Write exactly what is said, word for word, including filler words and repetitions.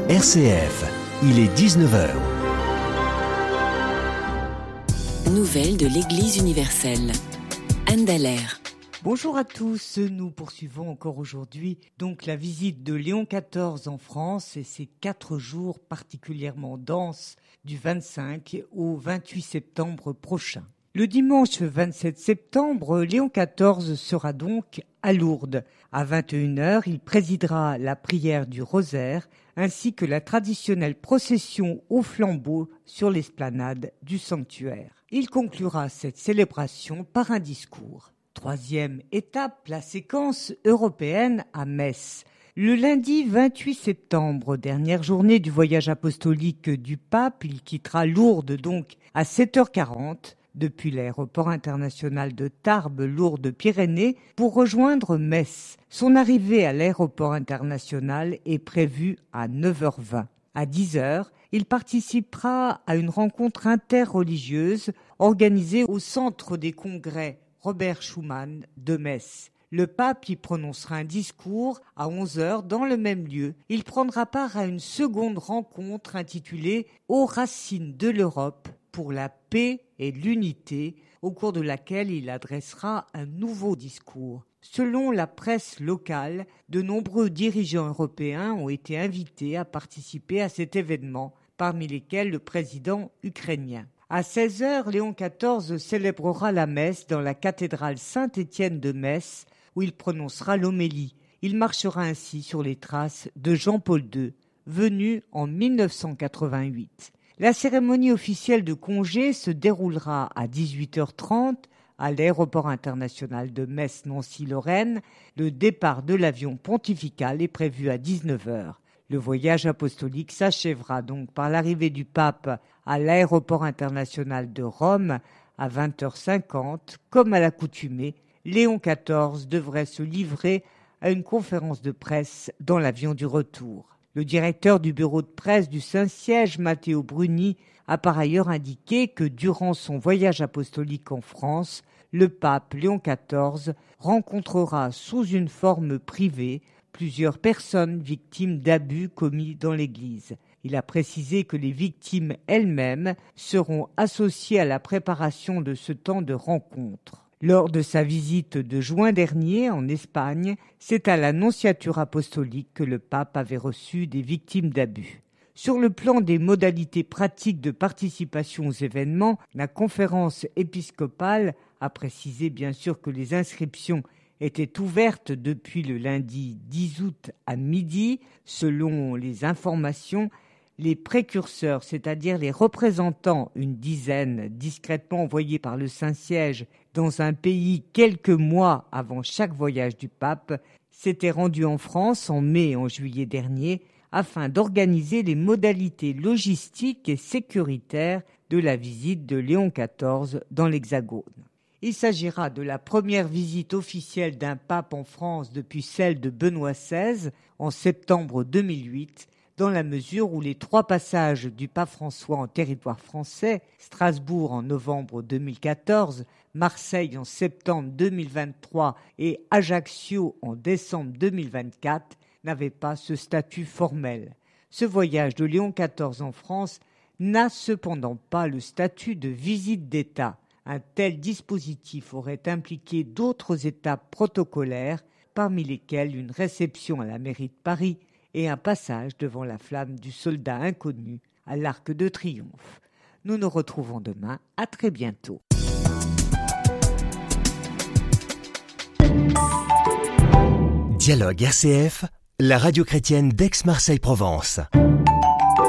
R C F, il est dix-neuf heures. Nouvelles de l'Église universelle. Anne Dallaire. Bonjour à tous, nous poursuivons encore aujourd'hui donc la visite de Léon quatorze en France et ces quatre jours particulièrement denses du vingt-cinq au vingt-huit septembre prochain. Le dimanche vingt-sept septembre, Léon quatorze sera donc à Lourdes. À vingt et une heures, il présidera la prière du rosaire ainsi que la traditionnelle procession au flambeau sur l'esplanade du sanctuaire. Il conclura cette célébration par un discours. Troisième étape, la séquence européenne à Metz. Le lundi vingt-huit septembre, dernière journée du voyage apostolique du pape, il quittera Lourdes donc à sept heures quarante depuis l'aéroport international de Tarbes-Lourdes-Pyrénées pour rejoindre Metz. Son arrivée à l'aéroport international est prévue à neuf heures vingt. À dix heures, il participera à une rencontre interreligieuse organisée au Centre des Congrès Robert Schuman de Metz. Le pape y prononcera un discours à onze heures dans le même lieu. Il prendra part à une seconde rencontre intitulée « Aux racines de l'Europe pour la paix et l'unité », au cours de laquelle il adressera un nouveau discours. Selon la presse locale, de nombreux dirigeants européens ont été invités à participer à cet événement, parmi lesquels le président ukrainien. À seize heures, Léon quatorze célébrera la messe dans la cathédrale Saint-Étienne de Metz, où il prononcera l'homélie. Il marchera ainsi sur les traces de Jean-Paul deux, venu en mille neuf cent quatre-vingt-huit. La cérémonie officielle de congé se déroulera à dix-huit heures trente à l'aéroport international de Metz-Nancy-Lorraine. Le départ de l'avion pontifical est prévu à dix-neuf heures. Le voyage apostolique s'achèvera donc par l'arrivée du pape à l'aéroport international de Rome à vingt heures cinquante. Comme à l'accoutumée, Léon quatorze devrait se livrer à une conférence de presse dans l'avion du retour. Le directeur du bureau de presse du Saint-Siège, Matteo Bruni, a par ailleurs indiqué que durant son voyage apostolique en France, le pape Léon quatorze rencontrera sous une forme privée plusieurs personnes victimes d'abus commis dans l'Église. Il a précisé que les victimes elles-mêmes seront associées à la préparation de ce temps de rencontre. Lors de sa visite de juin dernier en Espagne, c'est à la nonciature apostolique que le pape avait reçu des victimes d'abus. Sur le plan des modalités pratiques de participation aux événements, la conférence épiscopale a précisé bien sûr que les inscriptions étaient ouvertes depuis le lundi dix août à midi. Selon les informations, les précurseurs, c'est-à-dire les représentants, une dizaine discrètement envoyés par le Saint-Siège dans un pays quelques mois avant chaque voyage du pape, s'étaient rendus en France en mai et en juillet dernier afin d'organiser les modalités logistiques et sécuritaires de la visite de Léon quatorze dans l'Hexagone. Il s'agira de la première visite officielle d'un pape en France depuis celle de Benoît seize en septembre deux mille huit, dans la mesure où les trois passages du pape François en territoire français, Strasbourg en novembre deux mille quatorze, Marseille en septembre deux mille vingt-trois et Ajaccio en décembre deux mille vingt-quatre, n'avaient pas ce statut formel. Ce voyage de Léon quatorze en France n'a cependant pas le statut de visite d'État. Un tel dispositif aurait impliqué d'autres étapes protocolaires, parmi lesquelles une réception à la mairie de Paris et un passage devant la flamme du soldat inconnu à l'Arc de Triomphe. Nous nous retrouvons demain. À très bientôt. Dialogue R C F, la radio chrétienne d'Aix-Marseille-Provence.